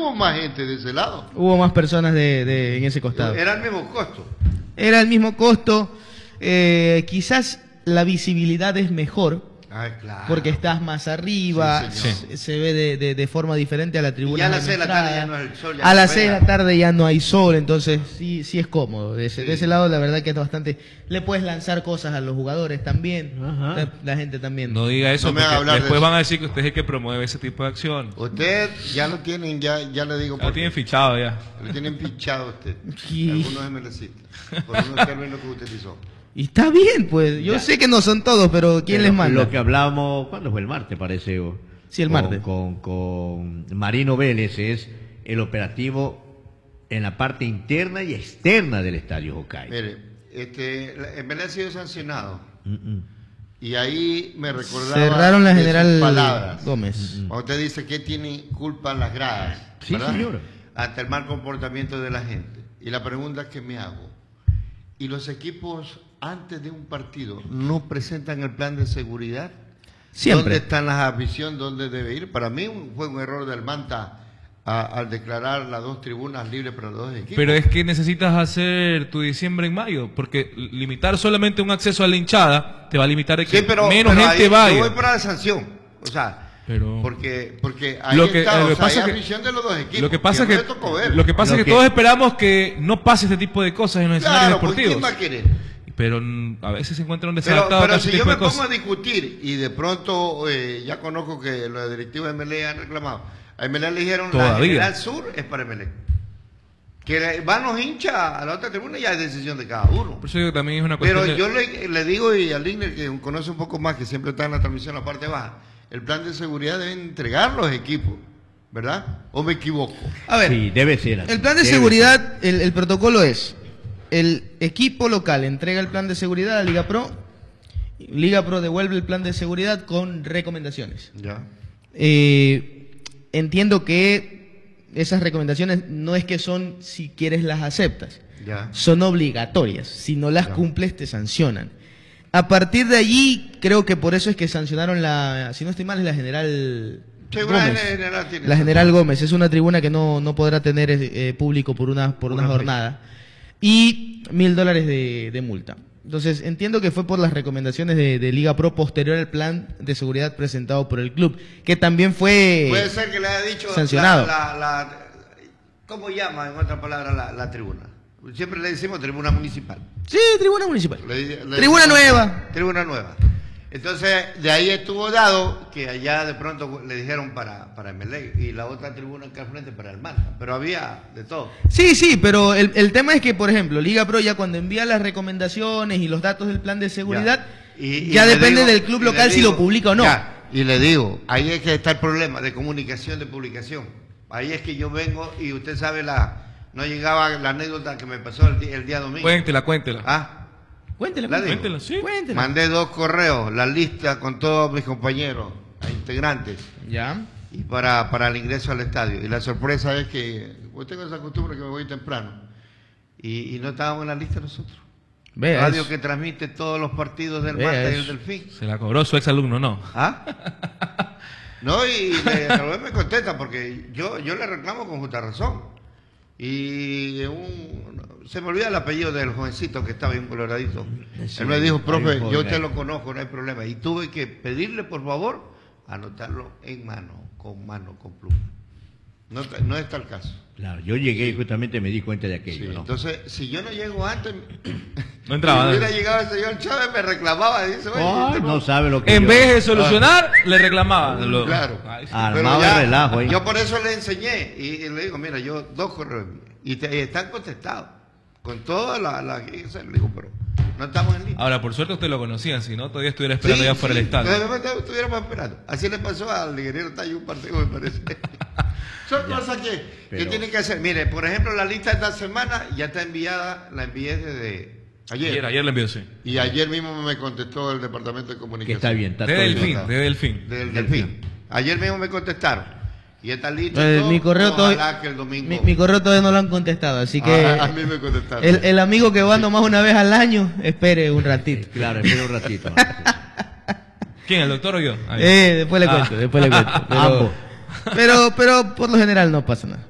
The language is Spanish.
hubo más gente de ese lado. Hubo más personas en ese costado. Era el mismo costo. Era el mismo costo. Quizás la visibilidad es mejor. Claro. Porque estás más arriba, sí, se ve de forma diferente a la tribuna. Y ya a las 6 de la tarde ya no es el sol. A las 6 de la tarde ya no hay sol, entonces sí es cómodo. De ese lado la verdad que es bastante... Le puedes lanzar cosas a los jugadores también, la gente también. No diga eso, no porque después van a decir que usted es el que promueve ese tipo de acción. Usted ya lo tienen, ya le digo. Lo tienen fichado ya. Lo tienen fichado usted. Algunos MLCistas, por unos términos que utilizó. Y está bien, pues. Yo sé que no son todos, pero ¿quién les manda? Lo que hablábamos, ¿cuándo fue? El martes, parece. Sí, el martes. Con Marino Vélez es el operativo en la parte interna y externa del estadio Hokkaido. Mire, en verdad ha sido sancionado. Y ahí me recordaba. Cerraron la General palabras. Gómez. Cuando usted dice que tiene culpa las gradas. Sí, ¿verdad? señor. Ante el mal comportamiento de la gente. Y la pregunta que me hago. ¿Y los equipos antes de un partido no presentan el plan de seguridad? Siempre. ¿Dónde están las aficiones? ¿Dónde debe ir? Para mí fue un error del Manta al declarar las 2 tribunas libres para los 2 equipos. Pero es que necesitas hacer tu diciembre en mayo, porque limitar solamente un acceso a la hinchada te va a limitar a que menos gente vaya. Yo voy para la sanción. O sea, porque ahí hay afición de los 2 equipos. Lo que pasa es que todos esperamos que no pase este tipo de cosas en los escenarios deportivos. ¿Quién va a querer? Pero a veces se encuentran desadaptados. Pero si yo me pongo a discutir y de pronto ya conozco que los directivos de MLE han reclamado, a MLE le dijeron la General Sur es para MLE. Que van los hinchas a la otra tribuna ya es decisión de cada uno. Por eso digo que también es una cuestión. Pero yo le digo y al Ligner, que conoce un poco más, que siempre está en la transmisión en la parte baja, el plan de seguridad deben entregar los equipos, ¿verdad? ¿O me equivoco? A ver, sí, debe ser así. El plan de seguridad, el protocolo es: el equipo local entrega el plan de seguridad a Liga Pro devuelve el plan de seguridad con recomendaciones. Ya. Entiendo que esas recomendaciones no es que son si quieres las aceptas, son obligatorias. Si no las cumples te sancionan. A partir de allí, creo que por eso es que sancionaron si no estoy mal, es la General Gómez. La General Gómez es una tribuna que no podrá tener público por una jornada. Y $1,000 de multa. Entonces, entiendo que fue por las recomendaciones de Liga Pro posterior al plan de seguridad presentado por el club, que también fue puede ser que le haya dicho sancionado. ¿Cómo llama en otra palabra la tribuna? Siempre le decimos tribuna municipal. Sí, tribuna municipal. Tribuna nueva. Tribuna nueva. Entonces, de ahí estuvo dado que allá de pronto le dijeron para MLE y la otra tribuna acá al frente para el Manta. Pero había de todo. Sí, pero el tema es que, por ejemplo, Liga Pro ya cuando envía las recomendaciones y los datos del plan de seguridad, ya depende del club local si lo publica o no. Y le digo, ahí es que está el problema de comunicación, de publicación. Ahí es que yo vengo y usted sabe no llegaba la anécdota que me pasó el día domingo. Cuéntela. Cuéntela, sí. Mandé 2 correos, la lista con todos mis compañeros, integrantes. Ya. Y para el ingreso al estadio. Y la sorpresa es que, yo tengo esa costumbre que me voy temprano. Y no estábamos en la lista nosotros. Radio que transmite todos los partidos del Manta y el Delfín. Se la cobró su exalumno, ¿no? No, y Rubén me contesta porque yo le reclamo con justa razón. Y se me olvida el apellido del jovencito que estaba ahí, un coloradito. Él me dijo, profe, yo usted lo conozco, no hay problema. Y tuve que pedirle, por favor, anotarlo en mano, con pluma. No está el caso. Claro, yo llegué y justamente me di cuenta de aquello. Sí, entonces, si yo no llego antes, no entraba. Si hubiera llegado el señor Chávez, me reclamaba. Dice, no sabe lo que en vez de solucionar, le reclamaba. Claro. Armaba el relajo ahí. Yo por eso le enseñé y le digo, mira, yo 2 correos y están contestados. Con toda le digo, pero no estamos en línea. Ahora, por suerte usted lo conocía, si no, todavía estuviera esperando ya fuera del estadio. Estuviéramos esperando. Así le pasó al ingeniero Tayo un partido, me parece. Son cosas que tienen que hacer. Mire, por ejemplo, la lista de esta semana ya está enviada, la envié desde ayer. Ayer la envió, sí. Y ayer mismo me contestó el departamento de comunicación. Que está bien, está de Delfín. Ayer mismo me contestaron. Y está listo. Mi correo todavía no lo han contestado, así que a mí me contestaron. El amigo que va nomás una vez al año, espere un ratito. Claro, espere un ratito. ¿Quién, el doctor o yo? Después le cuento, Pero por lo general no pasa nada.